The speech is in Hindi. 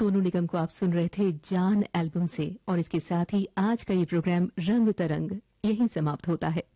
सोनू निगम को आप सुन रहे थे जान एल्बम से, और इसके साथ ही आज का ये प्रोग्राम रंग तरंग यहीं समाप्त होता है।